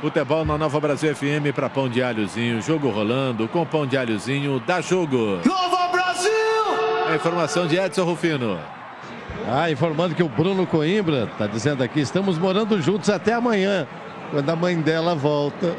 Futebol na Nova Brasil FM para Pão de Alhozinho. Jogo rolando com Pão de Alhozinho. Dá jogo. Nova Brasil! A informação de Edson Rufino. Informando que o Bruno Coimbra está dizendo aqui, estamos morando juntos até amanhã, quando a mãe dela volta.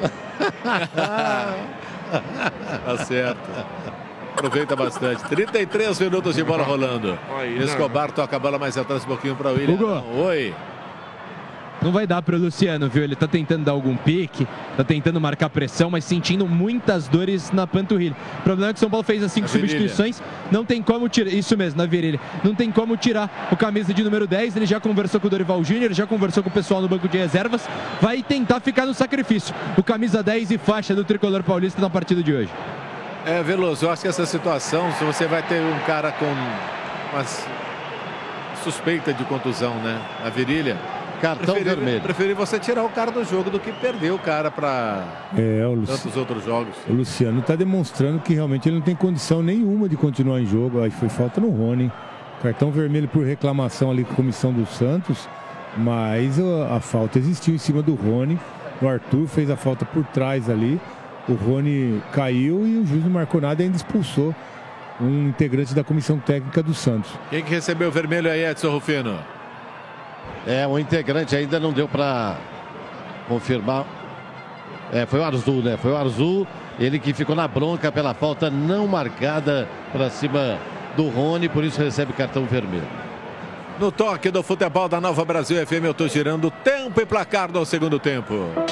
Tá certo. Aproveita bastante. 33 minutos de bola rolando. Escobar toca a bola mais atrás um pouquinho para o William. Oi. Não vai dar para o Luciano, viu? Ele tá tentando dar algum pique, tá tentando marcar pressão, mas sentindo muitas dores na panturrilha. O problema é que o São Paulo fez as 5 substituições, não tem como tirar, isso mesmo, na virilha, não tem como tirar o camisa de número 10, ele já conversou com o Dorival Júnior, já conversou com o pessoal no banco de reservas, vai tentar ficar no sacrifício. O camisa 10 e faixa do tricolor paulista na partida de hoje. Veloso, eu acho que essa situação, se você vai ter um cara com uma suspeita de contusão, né, na virilha, cartão vermelho. Preferi você tirar o cara do jogo do que perder o cara para tantos outros jogos. O Luciano está demonstrando que realmente ele não tem condição nenhuma de continuar em jogo. Aí foi falta no Rony. Cartão vermelho por reclamação ali com a comissão do Santos. Mas a falta existiu em cima do Rony. O Arthur fez a falta por trás ali. O Rony caiu e o juiz não marcou nada e ainda expulsou um integrante da comissão técnica do Santos. Quem que recebeu o vermelho aí, Edson Rufino? O integrante ainda não deu para confirmar. Foi o Arzul, né? Foi o Arzul, ele que ficou na bronca pela falta não marcada para cima do Rony, por isso recebe cartão vermelho. No toque do futebol da Nova Brasil FM, eu estou girando tempo e placar no segundo tempo.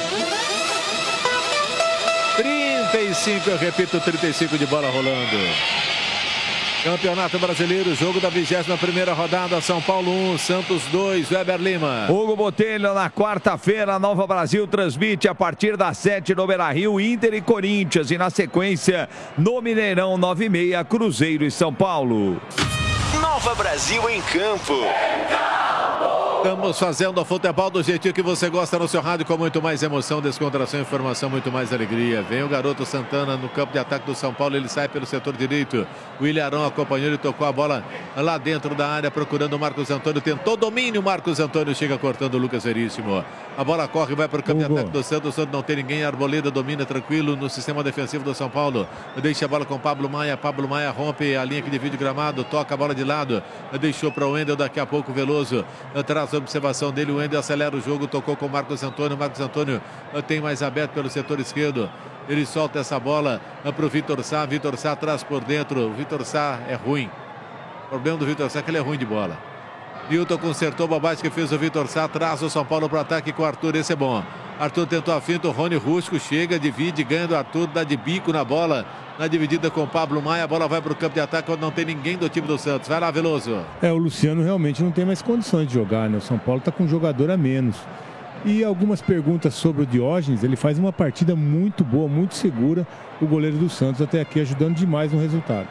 35, eu repito, 35 de bola rolando. Campeonato Brasileiro, jogo da 21ª rodada, São Paulo 1, Santos 2, Weber Lima. Hugo Botelho, na quarta-feira, Nova Brasil transmite a partir das 7 no Beira-Rio, Inter e Corinthians. E na sequência, no Mineirão, 9h30, Cruzeiro e São Paulo. Nova Brasil em campo. Estamos fazendo o futebol do jeitinho que você gosta no seu rádio, com muito mais emoção, descontração, informação, muito mais alegria. Vem o garoto Santana no campo de ataque do São Paulo, ele sai pelo setor direito. O Ilharão acompanhou, ele tocou a bola lá dentro da área, procurando o Marcos Antônio, tentou domínio, Marcos Antônio chega cortando o Lucas Veríssimo. A bola corre, vai para o campo de ataque do Santos, o Santos não tem ninguém, Arboleda domina tranquilo no sistema defensivo do São Paulo. Deixa a bola com Pablo Maia rompe a linha que divide o gramado, toca a bola de lado, deixou para o Wendel, daqui a pouco Veloso traz a observação dele, o Wendel acelera o jogo, tocou com o Marcos Antônio tem mais aberto pelo setor esquerdo, ele solta essa bola para o Vitor Sá traz por dentro, o Vitor Sá é ruim, o problema do Vitor Sá é que ele é ruim de bola. Nilton consertou a bobagem que fez o Vitor Sá, traz o São Paulo para o ataque com o Arthur, esse é bom. Arthur tentou a finta, o Rony Rusco chega, divide, ganha do Arthur, dá de bico na bola, na dividida com o Pablo Maia, a bola vai para o campo de ataque quando não tem ninguém do time do Santos. Vai lá, Veloso. O Luciano realmente não tem mais condições de jogar, né? O São Paulo está com um jogador a menos. E algumas perguntas sobre o Diógenes, ele faz uma partida muito boa, muito segura, o goleiro do Santos até aqui, ajudando demais no resultado.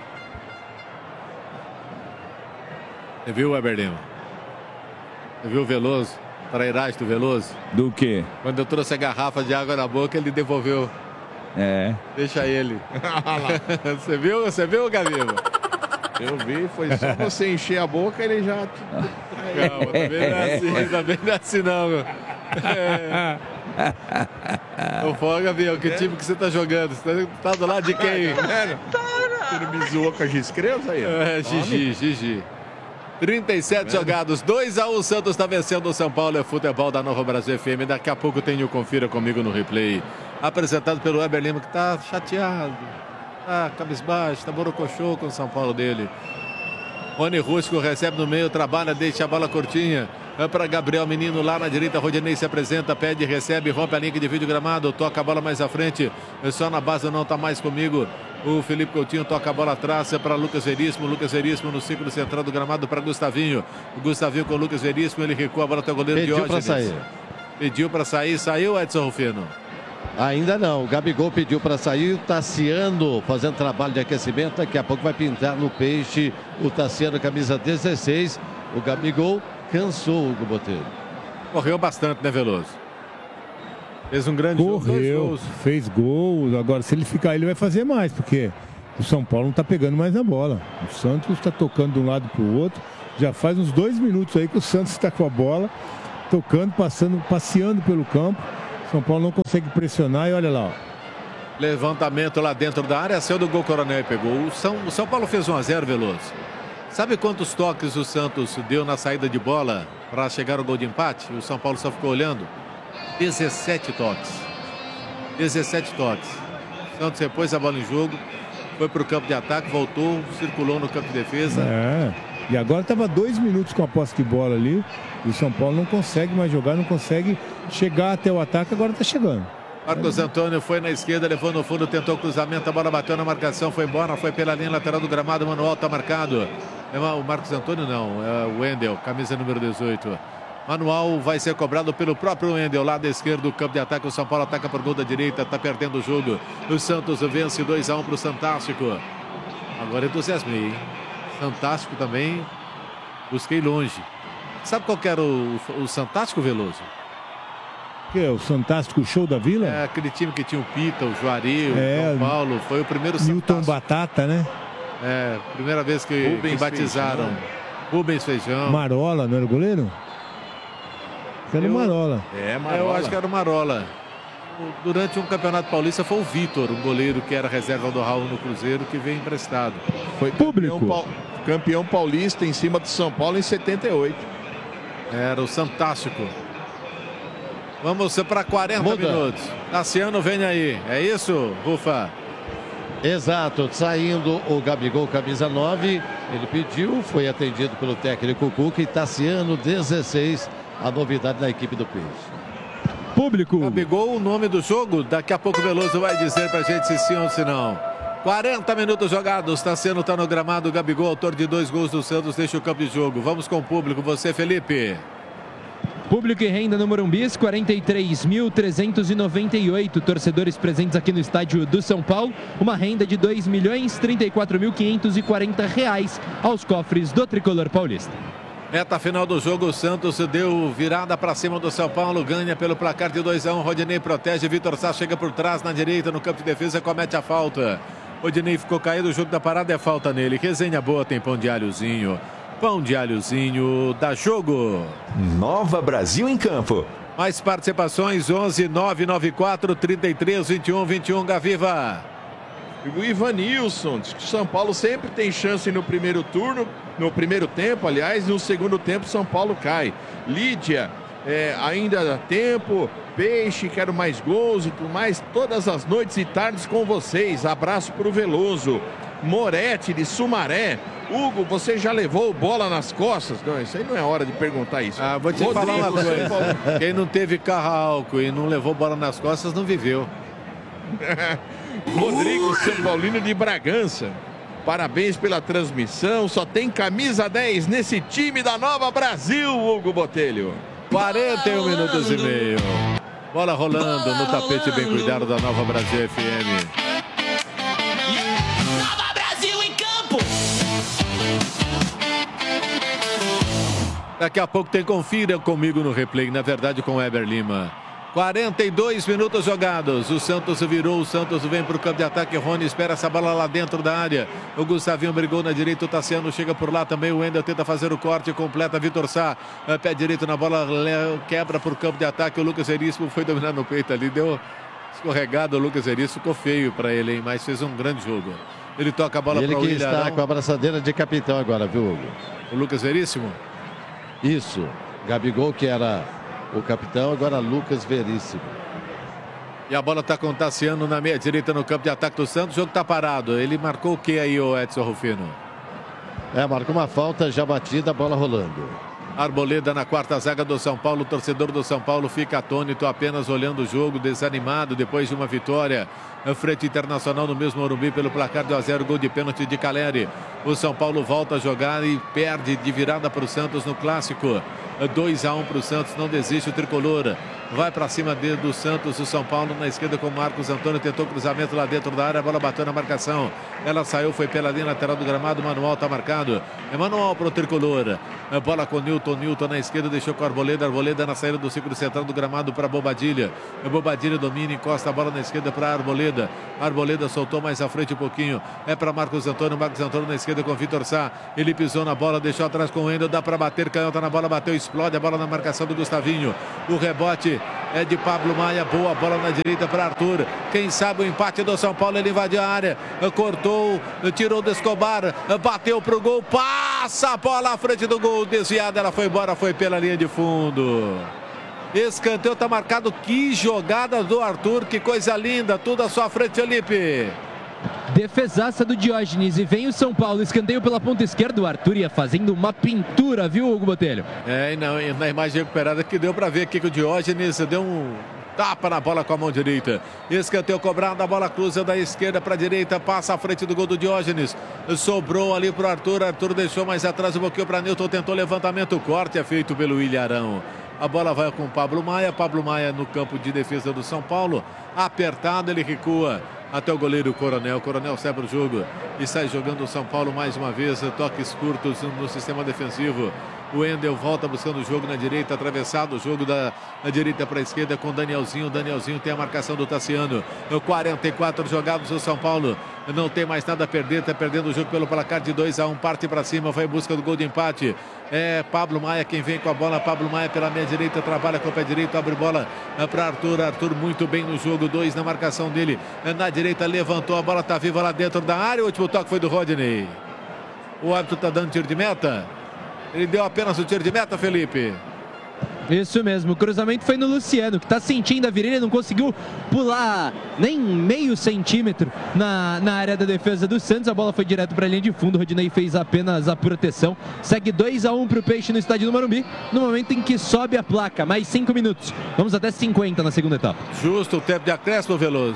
Você viu, Weber Lima? Você viu o Veloso? Trairagem do Veloso? Do quê? Quando eu trouxe a garrafa de água na boca, ele devolveu. Deixa ele. Você viu, Gaviva? Eu vi, foi só você encher a boca, ele já... Calma, também não é assim não, meu. Ô, Foga, Gavião, que time que você tá jogando? Você tá do lado de quem? Ele me zoou com a Giscreuza aí. Gigi. 37 jogados, 2-1, Santos está vencendo o São Paulo, é futebol da Nova Brasil FM. Daqui a pouco tem o Confira Comigo no replay. Apresentado pelo Weber Lima, que tá chateado, tá cabisbaixo, tá borocochô com o São Paulo dele. Rony Rusco recebe no meio, trabalha, deixa a bola curtinha. Para Gabriel Menino lá na direita, Rodinei se apresenta, pede, recebe, rompe a linha que divide o gramado, toca a bola mais à frente, só na base não tá mais comigo. O Felipe Coutinho toca a bola atrás para Lucas Veríssimo no círculo central do gramado para Gustavinho. O Gustavinho com o Lucas Veríssimo, ele recua a bola até o goleiro Diógenes. Pediu para sair, saiu, Edson Rufino? Ainda não, o Gabigol pediu para sair, o Tassiano fazendo trabalho de aquecimento, daqui a pouco vai pintar no peixe o Tassiano, camisa 16, o Gabigol cansou o Hugo Botelho. Correu bastante, né, Veloso? Fez um grande jogo, fez gol, agora se ele ficar ele vai fazer mais, porque o São Paulo não está pegando mais a bola, o Santos está tocando de um lado para o outro, já faz uns 2 minutos aí que o Santos está com a bola, tocando, passeando pelo campo. São Paulo não consegue pressionar e olha lá, ó. Levantamento lá dentro da área, saiu do gol Coronel e pegou. O São Paulo fez 1-0, Veloso. Sabe quantos toques o Santos deu na saída de bola para chegar ao gol de empate? O São Paulo só ficou olhando. 17 toques. 17 toques. O Santos repôs a bola em jogo, foi para o campo de ataque, voltou, circulou no campo de defesa. E agora estava 2 minutos com a posse de bola ali. E o São Paulo não consegue mais jogar, não consegue chegar até o ataque, agora está chegando. Marcos Antônio foi na esquerda, levou no fundo, tentou cruzamento, a bola bateu na marcação, foi embora, foi pela linha lateral do gramado, Manuel está marcado. O Marcos Antônio não, é o Wendel, camisa número 18. Manuel vai ser cobrado pelo próprio Wendel, lado esquerdo do campo de ataque. O São Paulo ataca por gol da direita, está perdendo o jogo. O Santos vence 2-1 para o Fantástico. Agora entusiasmei, hein? Fantástico também, busquei longe. Sabe qual que era o Fantástico, Veloso? Que é o Fantástico Show da Vila? É aquele time que tinha o Pita, o Juari, o São Paulo. Foi o primeiro Newton Fantástico. Batata, né? É, primeira vez que batizaram. Rubens Feijão. Marola, não era o goleiro? Era o Marola. Marola. Eu acho que era o Marola. Durante um campeonato paulista foi o Vitor, um goleiro que era reserva do Raul no Cruzeiro, que veio emprestado. Foi campeão paulista em cima do São Paulo em 78. Era o Fantástico. Vamos para 40 minutos. Tassiano vem aí. É isso, Rufa? Exato. Saindo o Gabigol, camisa 9. Ele pediu, foi atendido pelo técnico Cuca. E Tassiano, 16. A novidade na equipe do Peixe. Público. Gabigol, o nome do jogo. Daqui a pouco o Veloso vai dizer pra gente se sim ou se não. 40 minutos jogados. Tassiano está no gramado. Gabigol, autor de 2 gols do Santos, deixa o campo de jogo. Vamos com o público. Você, Felipe. Público e renda no Morumbi, 43.398 torcedores presentes aqui no estádio do São Paulo. Uma renda de R$ 2.034.540 aos cofres do Tricolor Paulista. Reta final do jogo, o Santos deu virada para cima do São Paulo, ganha pelo placar de 2-1. Rodinei protege, Vitor Sá chega por trás na direita no campo de defesa, comete a falta. Rodinei ficou caído, o jogo da parada é falta nele. Resenha boa, tem pão de alhozinho. Pão de alhozinho, dá jogo. Nova Brasil em campo. Mais participações, 11 994 33 21 21, Gaviva. O Ivanilson, diz que São Paulo sempre tem chance no primeiro turno, no primeiro tempo, aliás, no segundo tempo São Paulo cai. Lídia, ainda dá tempo. Peixe, quero mais gols e tudo mais, todas as noites e tardes com vocês. Abraço pro Veloso. Moretti de Sumaré. Hugo, você já levou bola nas costas? Não, isso aí não é hora de perguntar isso. Vou te falar uma coisa. Quem não teve carro a álcool e não levou bola nas costas não viveu. Rodrigo São Paulino de Bragança. Parabéns pela transmissão. Só tem camisa 10 nesse time da Nova Brasil, Hugo Botelho. 41 minutos e meio. Bola rolando no tapete bem cuidado da Nova Brasil FM. Nova Brasil em campo. Daqui a pouco tem Confira comigo no replay, na verdade com o Eber Lima. 42 minutos jogados, o Santos virou, o Santos vem para o campo de ataque, Rony espera essa bola lá dentro da área, o Gustavinho brigou na direita, o Tassiano chega por lá também, o Wendel tenta fazer o corte, completa, Vitor Sá, pé direito na bola, quebra para o campo de ataque, o Lucas Veríssimo foi dominar no peito ali, deu escorregado, o Lucas Veríssimo ficou feio para ele, hein, mas fez um grande jogo. Ele toca a bola para o Ele que Ilharão. está com a abraçadeira de capitão agora, viu, Hugo? O Lucas Veríssimo? Isso, Gabigol que era o capitão, agora Lucas Veríssimo. E a bola está com o Tassiano na meia direita no campo de ataque do Santos. O jogo está parado. Ele marcou o que aí, o Edson Rufino? Marcou uma falta já batida, a bola rolando. Arboleda na quarta zaga do São Paulo. O torcedor do São Paulo fica atônito, apenas olhando o jogo, desanimado depois de uma vitória na frente Internacional no mesmo Morumbi pelo placar de 1-0, gol de pênalti de Caleri. O São Paulo volta a jogar e perde de virada para o Santos no clássico. 2-1 para o Santos, não desiste o tricolor. Vai para cima do Santos, o São Paulo na esquerda com Marcos Antônio, tentou cruzamento lá dentro da área, a bola bateu na marcação. Ela saiu, foi pela linha lateral do gramado, Manuel está marcado. É Manuel para o tricolor. A bola com Newton na esquerda, deixou com Arboleda na saída do círculo central do gramado para Bobadilha. Bobadilha domina, encosta a bola na esquerda para Arboleda. Arboleda soltou mais à frente um pouquinho, é para Marcos Antônio na esquerda com Vitor Sá. Ele pisou na bola, deixou atrás com o Wendel, dá para bater, canhota na bola, bateu, explode a bola na marcação do Gustavinho. O rebote É de Pablo Maia, boa bola na direita para Arthur. Quem sabe o empate do São Paulo, ele invadiu a área, cortou, tirou do Escobar, bateu pro gol, passa a bola à frente do gol, desviada, ela foi embora, foi pela linha de fundo. Escanteio tá marcado, que jogada do Arthur, que coisa linda, tudo à sua frente, Felipe. Defesaça do Diógenes e vem o São Paulo, escanteio pela ponta esquerda, o Arthur ia fazendo uma pintura, viu, Hugo Botelho? E não, na imagem recuperada que deu para ver aqui que o Diógenes deu um tapa na bola com a mão direita. Escanteio cobrado, a bola cruza da esquerda para a direita, passa à frente do gol do Diógenes. Sobrou ali para o Arthur, Arthur deixou mais atrás um pouquinho para Newton, tentou levantamento, o corte é feito pelo Ilharão. A bola vai com o Pablo Maia no campo de defesa do São Paulo, apertado, ele recua até o goleiro Coronel. Coronel sai para o jogo e sai jogando o São Paulo mais uma vez. Toques curtos no sistema defensivo. O Wendel volta buscando o jogo na direita, atravessado o jogo da direita para a esquerda com o Danielzinho. Danielzinho tem a marcação do Tassiano. 44 jogados o São Paulo. Não tem mais nada a perder, está perdendo o jogo pelo placar de 2-1. Parte para cima, vai em busca do gol de empate. É Pablo Maia quem vem com a bola. Pablo Maia pela meia direita, trabalha com o pé direito, abre bola para Arthur. Arthur muito bem no jogo, 2 na marcação dele. Na direita levantou, a bola está viva lá dentro da área. O último toque foi do Rodney. O árbitro está dando tiro de meta. Ele deu apenas o tiro de meta, Felipe. Isso mesmo, o cruzamento foi no Luciano, que está sentindo a virilha, não conseguiu pular nem meio centímetro na área da defesa do Santos. A bola foi direto para a linha de fundo, o Rodinei fez apenas a proteção. Segue 2-1 para o Peixe no estádio do Morumbi, no momento em que sobe a placa. Mais 5 minutos, vamos até 50 na segunda etapa. Justo o tempo de acréscimo, Veloso.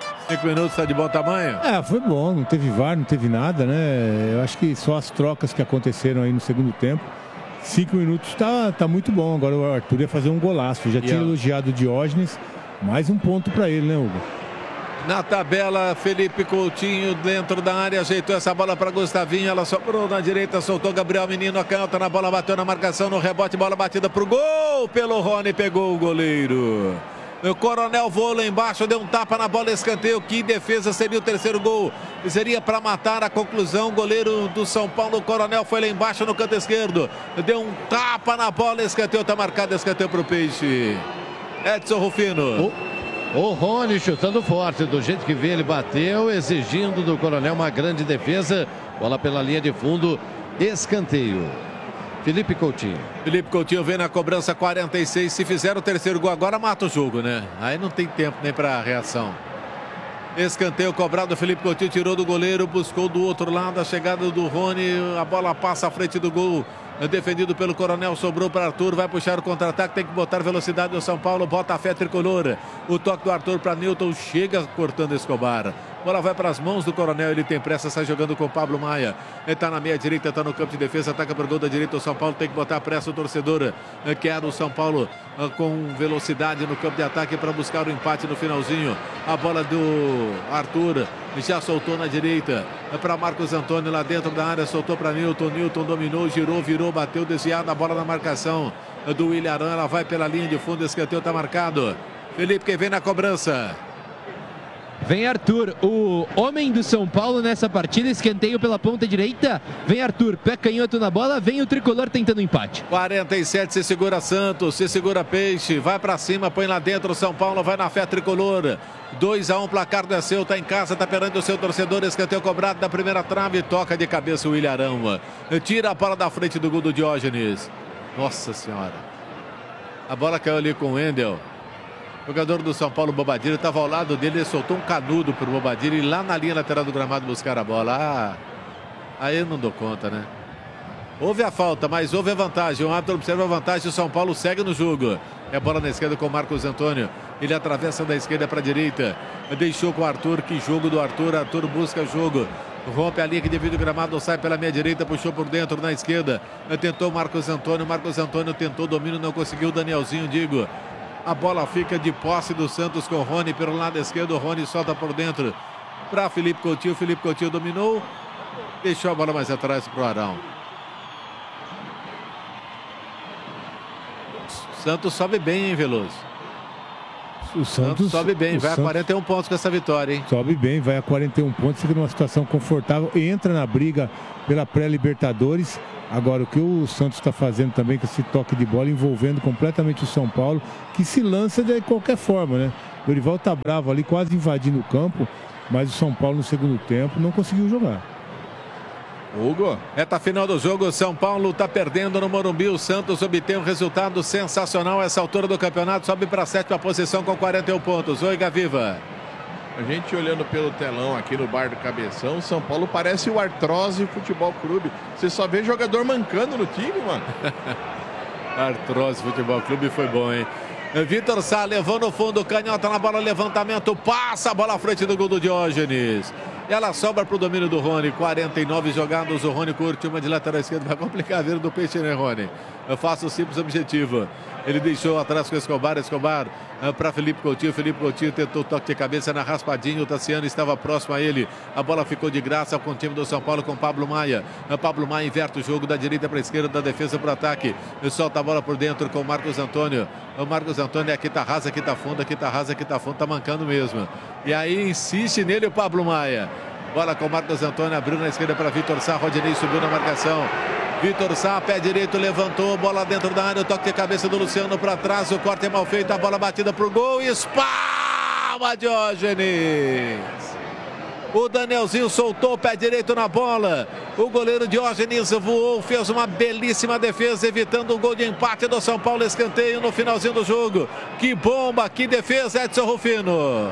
5 minutos está de bom tamanho? Foi bom, não teve VAR, não teve nada, né? Eu acho que só as trocas que aconteceram aí no segundo tempo. 5 minutos tá muito bom. Agora o Arthur ia fazer um golaço. Já tinha elogiado o Diógenes. Mais um ponto para ele, né, Hugo? Na tabela, Felipe Coutinho dentro da área, ajeitou essa bola para Gustavinho, ela sobrou na direita, soltou Gabriel Menino, a canhota na bola, bateu na marcação, no rebote, bola batida pro gol, pelo Rony, pegou o goleiro. O Coronel voou lá embaixo, deu um tapa na bola, escanteio. Que defesa, seria o terceiro gol. Seria para matar a conclusão. O goleiro do São Paulo, o Coronel, foi lá embaixo no canto esquerdo. Deu um tapa na bola, escanteio. Está marcado, escanteio para o Peixe. Edson Rufino. O Rony chutando forte, do jeito que veio, ele bateu, exigindo do Coronel uma grande defesa. Bola pela linha de fundo, escanteio. Felipe Coutinho. Felipe Coutinho vem na cobrança 46. Se fizer o terceiro gol agora, mata o jogo, né? Aí não tem tempo nem para reação. Escanteio cobrado, Felipe Coutinho tirou do goleiro, buscou do outro lado a chegada do Rony. A bola passa à frente do gol. Defendido pelo Coronel, sobrou para Arthur, vai puxar o contra-ataque, tem que botar velocidade no São Paulo, bota a fé tricolor. O toque do Arthur para Newton, chega cortando Escobar. Bola vai para as mãos do Coronel, ele tem pressa, sai jogando com o Pablo Maia. Ele está na meia direita, está no campo de defesa, ataca para o gol da direita. O São Paulo tem que botar a pressa, o torcedor quer o São Paulo com velocidade no campo de ataque para buscar o empate no finalzinho. A bola do Arthur já soltou na direita para Marcos Antônio lá dentro da área, soltou para Newton. Newton dominou, girou, virou, bateu, desviado. A bola na marcação do Ilharão, ela vai pela linha de fundo, escanteio está marcado. Felipe, quem vem na cobrança? Vem Arthur, o homem do São Paulo nessa partida, escanteio pela ponta direita. Vem Arthur, pé canhoto na bola, vem o tricolor tentando empate. 47, se segura Santos, se segura Peixe, vai pra cima, põe lá dentro o São Paulo, vai na fé tricolor. 2-1, placar do seu, tá em casa, tá perante o seu torcedor, escanteio cobrado da primeira trave, toca de cabeça o Ilharão. Tira a bola da frente do gol do Diógenes. Nossa Senhora. A bola caiu ali com o Wendel. O jogador do São Paulo, Bobadilha, estava ao lado dele, ele soltou um canudo pro Bobadilha e lá na linha lateral do gramado buscar a bola. Aí eu não dou conta, né? Houve a falta, mas houve a vantagem. O árbitro observa a vantagem, o São Paulo segue no jogo. É bola na esquerda com o Marcos Antônio. Ele atravessa da esquerda para a direita. Deixou com o Arthur, que jogo do Arthur. Arthur busca jogo. Rompe a linha que divide o gramado, sai pela meia direita, puxou por dentro na esquerda. Tentou o Marcos Antônio tentou domínio, não conseguiu. Danielzinho, digo. A bola fica de posse do Santos com o Rony pelo lado esquerdo. O Rony solta por dentro para Felipe Coutinho. Felipe Coutinho dominou. Deixou a bola mais atrás para o Arão. Santos sobe bem, hein, Veloso? O Santos sobe bem, vai Santos a 41 pontos com essa vitória, hein? Sobe bem, vai a 41 pontos, fica numa situação confortável, entra na briga pela pré-Libertadores. Agora, o que o Santos está fazendo também com esse toque de bola, envolvendo completamente o São Paulo, que se lança de qualquer forma, né? O Dorival tá bravo ali, quase invadindo o campo, mas o São Paulo no segundo tempo não conseguiu jogar. Hugo. Reta final do jogo, São Paulo está perdendo no Morumbi, o Santos obtém um resultado sensacional a essa altura do campeonato, sobe para a 7ª posição com 41 pontos. Oi, Gaviva. A gente olhando pelo telão aqui no Bar do Cabeção, São Paulo parece o Artrose Futebol Clube. Você só vê jogador mancando no time, mano. Artrose Futebol Clube foi bom, hein? Vitor Sá levou no fundo, canhota na bola, levantamento, passa a bola à frente do gol do Diógenes. Ela sobra para o domínio do Rony, 49 jogados, o Rony curte uma de lateral esquerda, vai complicar a vida do Peixe, né, Rony? Eu faço o simples objetivo. Ele deixou atrás com o Escobar para Felipe Coutinho tentou o toque de cabeça na raspadinha, o Tassiano estava próximo a ele, a bola ficou de graça com o time do São Paulo, com Pablo Maia. Pablo Maia inverte o jogo da direita para a esquerda, da defesa para o ataque, solta a bola por dentro com o Marcos Antônio. O Marcos Antônio aqui tá rasa, aqui tá fundo, aqui tá rasa, aqui tá fundo, tá mancando mesmo. E aí insiste nele o Pablo Maia. Bola com o Marcos Antônio, abriu na esquerda para Vitor Sá, Rodinei subiu na marcação. Vitor Sá, pé direito, levantou, bola dentro da área, o toque de cabeça do Luciano para trás, o corte é mal feito, a bola batida pro gol e espalma Diógenes. O Danielzinho soltou o pé direito na bola, o goleiro Diógenes voou, fez uma belíssima defesa, evitando um gol de empate do São Paulo, escanteio no finalzinho do jogo. Que bomba, que defesa, Edson Rufino.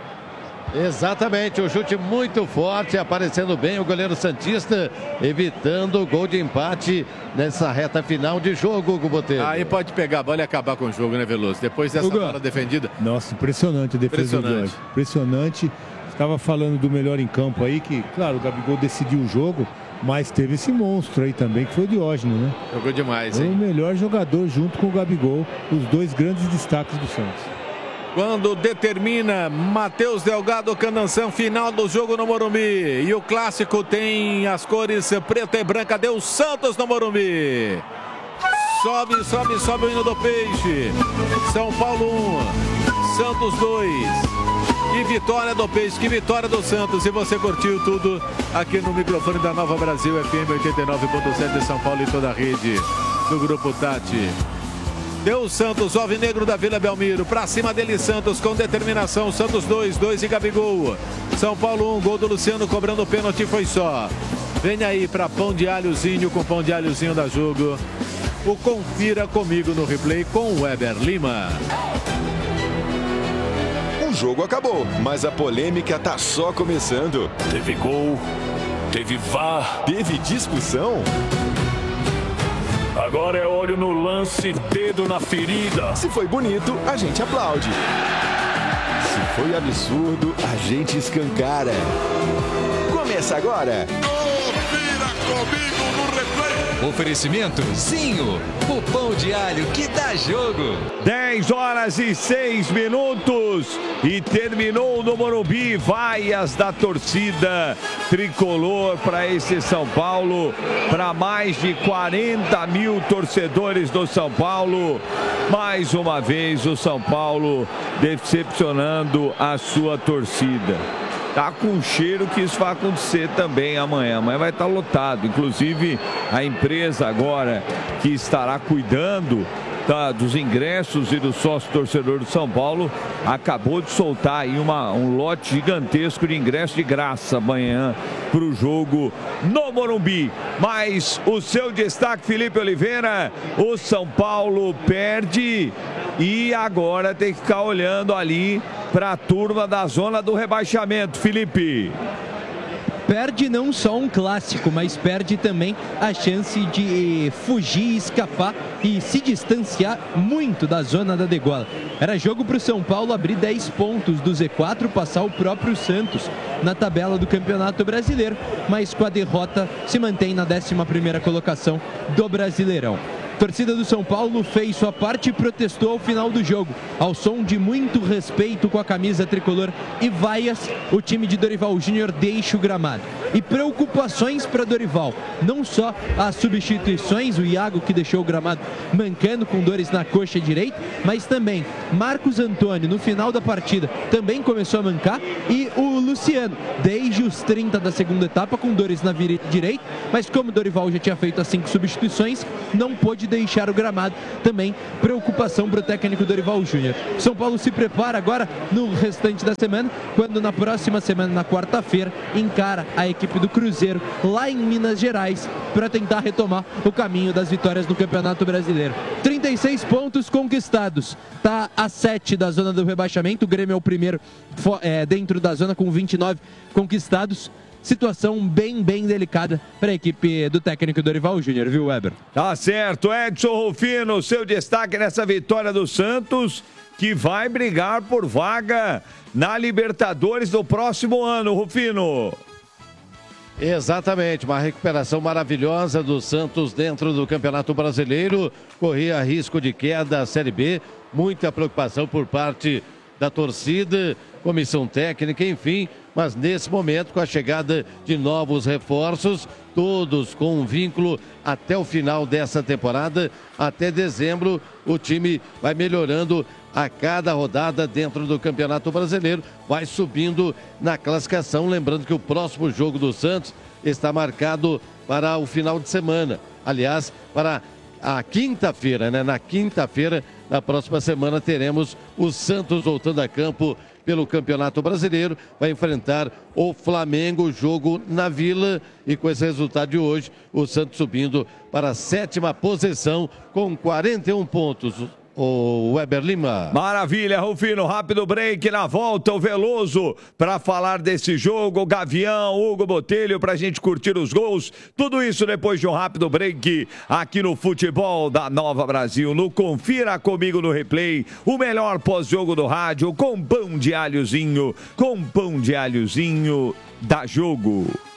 Exatamente, um chute muito forte, aparecendo bem o goleiro santista, evitando o gol de empate nessa reta final de jogo, Hugo Botelho. Aí pode pegar a bola e acabar com o jogo, né, Veloso? Depois dessa bola defendida. Nossa, impressionante a defesa do Jorge. Impressionante. Estava falando do melhor em campo aí, que, claro, o Gabigol decidiu o jogo, mas teve esse monstro aí também, que foi o Diógenes, né? Jogou demais, hein? O melhor jogador junto com o Gabigol, os dois grandes destaques do Santos. Quando determina Matheus Delgado Candanção, final do jogo no Morumbi. E o clássico tem as cores preta e branca, deu Santos no Morumbi. Sobe, sobe, sobe o hino do Peixe. São Paulo 1, Santos 2. E vitória do Peixe, que vitória do Santos. E você curtiu tudo aqui no microfone da Nova Brasil FM 89.7 de São Paulo e toda a rede do Grupo Tati. Deu o Santos, alvinegro da Vila Belmiro, pra cima dele Santos com determinação, Santos 2 de Gabigol, São Paulo 1, gol do Luciano cobrando o pênalti, foi só. Vem aí pra Pão de Alhozinho, com Pão de Alhozinho da Jogo, o Confira Comigo no replay com o Weber Lima. O jogo acabou, mas a polêmica tá só começando. Teve gol, teve VAR, teve discussão. Agora é olho no lance, dedo na ferida. Se foi bonito, a gente aplaude. Se foi absurdo, a gente escancara. Começa agora. Confira comigo no replay. Oferecimento Zinho, o pão de alho que dá jogo. 10 horas e 6 minutos e terminou no Morumbi. Vaias da torcida tricolor para esse São Paulo, para mais de 40 mil torcedores do São Paulo. Mais uma vez o São Paulo decepcionando a sua torcida. Tá com cheiro que isso vai acontecer também amanhã. Amanhã vai estar lotado. Inclusive, a empresa agora que estará cuidando dos ingressos e do sócio torcedor do São Paulo acabou de soltar aí um lote gigantesco de ingressos de graça amanhã para o jogo no Morumbi. Mas o seu destaque, Felipe Oliveira, o São Paulo perde e agora tem que ficar olhando ali para a turma da zona do rebaixamento, Felipe. Perde não só um clássico, mas perde também a chance de fugir, escapar e se distanciar muito da zona da degola. Era jogo para o São Paulo abrir 10 pontos do Z4, passar o próprio Santos na tabela do Campeonato Brasileiro, mas com a derrota se mantém na 11ª colocação do Brasileirão. A torcida do São Paulo fez sua parte e protestou ao final do jogo. Ao som de muito respeito com a camisa tricolor e vaias, o time de Dorival Júnior deixa o gramado. e preocupações para Dorival. Não só as substituições, o Iago que deixou o gramado mancando com dores na coxa direita, mas também Marcos Antônio no final da partida também começou a mancar e o Luciano desde os 30 da segunda etapa com dores na virilha direita, mas como Dorival já tinha feito as 5 substituições, não pôde deixar o gramado. Também preocupação para o técnico Dorival Júnior. São Paulo se prepara agora no restante da semana, quando na próxima semana, na quarta-feira, encara a equipe do Cruzeiro lá em Minas Gerais para tentar retomar o caminho das vitórias no Campeonato Brasileiro. 36 pontos conquistados, está a 7 da zona do rebaixamento, o Grêmio é o primeiro dentro da zona com 29 conquistados. Situação bem delicada para a equipe do técnico Dorival Júnior, viu, Weber? Tá certo, Edson Rufino, seu destaque nessa vitória do Santos, que vai brigar por vaga na Libertadores do próximo ano, Rufino. Exatamente, uma recuperação maravilhosa do Santos dentro do Campeonato Brasileiro, corria risco de queda à Série B, muita preocupação por parte da torcida, comissão técnica, enfim, mas nesse momento, com a chegada de novos reforços, todos com um vínculo até o final dessa temporada, até dezembro, o time vai melhorando a cada rodada dentro do Campeonato Brasileiro, vai subindo na classificação, lembrando que o próximo jogo do Santos está marcado para o final de semana, aliás, para a quinta-feira, né? Na quinta-feira, na próxima semana, teremos o Santos voltando a campo pelo Campeonato Brasileiro, vai enfrentar o Flamengo, jogo na Vila, e com esse resultado de hoje, o Santos subindo para a 7ª posição com 41 pontos. O Weber Lima. Maravilha, Rufino, rápido break, na volta o Veloso para falar desse jogo, o Gavião, Hugo Botelho pra gente curtir os gols, tudo isso depois de um rápido break aqui no Futebol da Nova Brasil, no Confira Comigo no Replay, o melhor pós-jogo do rádio com pão de alhozinho da Jogo.